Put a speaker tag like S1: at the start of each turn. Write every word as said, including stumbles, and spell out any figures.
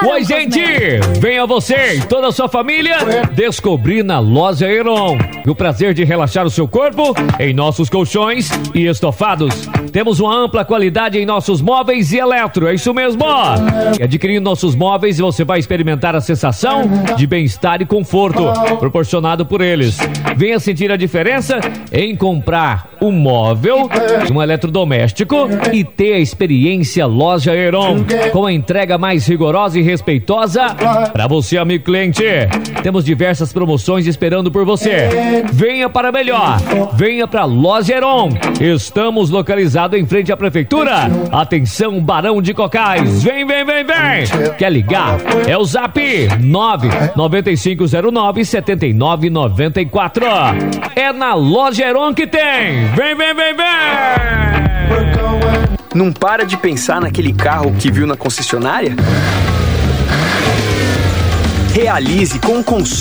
S1: Oi, gente! Venha você e toda a sua família descobrir na Loja Heron o prazer de relaxar o seu corpo em nossos colchões e estofados. Temos uma ampla qualidade em nossos móveis e eletro, é isso mesmo! E adquirindo nossos móveis, você vai experimentar a sensação de bem-estar e conforto proporcionado por eles. Venha sentir a diferença em comprar um móvel, um eletrodoméstico e ter a experiência Loja Heron, com a entrega mais rigorosa e respeitosa para você, amigo cliente. Temos diversas promoções esperando por você. Venha para melhor, venha para Loja Heron. Estamos localizados em frente à prefeitura. Atenção, Barão de Cocais. Vem, vem, vem, vem. Quer ligar? É o Zap nove nove cinco zero nove sete nove nove quatro. É na Loja Heron que tem. Vem, vem, vem, vem.
S2: Não para de pensar naquele carro que viu na concessionária? Realize com o consórcio